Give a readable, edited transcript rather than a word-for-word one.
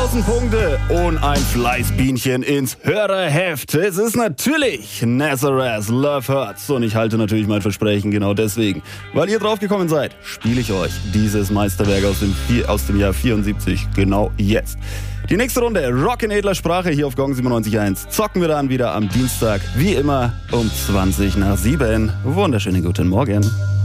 1000 Punkte und ein Fleißbienchen ins Hörerheft. Es ist natürlich Nazareth Love Hurts und ich halte natürlich mein Versprechen genau deswegen. Weil ihr drauf gekommen seid, spiele ich euch dieses Meisterwerk aus dem Jahr 74 genau jetzt. Die nächste Runde Rock in edler Sprache hier auf Gong 97.1 zocken wir dann wieder am Dienstag, wie immer um 20 nach 7. Wunderschönen guten Morgen.